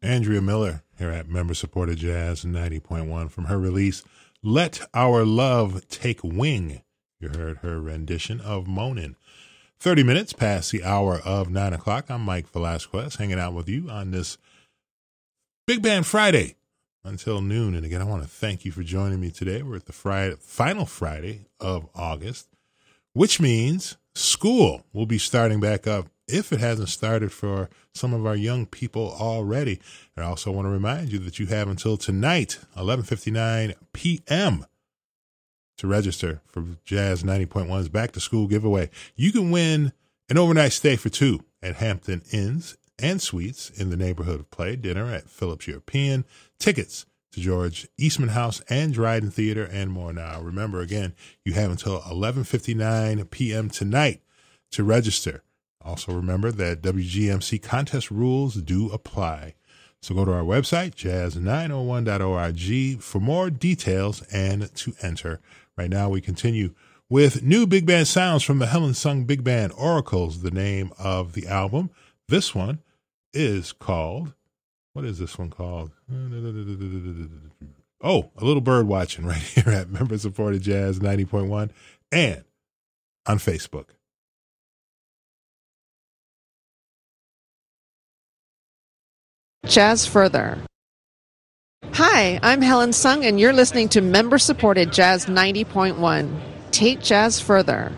Andrea Miller here at member-supported Jazz 90.1 from her release, Let Our Love Take Wing. You heard her rendition of Moanin'. 30 minutes past the hour of 9 o'clock. I'm Mike Velasquez, hanging out with you on this Big Band Friday until noon. And again, I want to thank you for joining me today. We're at the final Friday of August, which means school will be starting back up if it hasn't started for some of our young people already. And I also want to remind you that you have until tonight, 11:59 p.m., to register for Jazz 90.1's Back to School giveaway. You can win an overnight stay for two at Hampton Inns and Suites in the neighborhood of play, dinner at Phillips European, tickets to George Eastman House and Dryden Theater, and more. Now, remember, again, you have until 11:59 p.m. tonight to register. Also remember that WGMC contest rules do apply. So go to our website, jazz901.org, for more details and to enter. Right now, we continue with new big band sounds from the Helen Sung Big Band. Oracles, the name of the album. This one is called, what is this one called? Oh, A Little Bird Watching, right here at member-supported Jazz 90.1 and on Facebook. Jazz Further. Hi, I'm Helen Sung, and you're listening to member-supported Jazz 90.1. Take Jazz Further.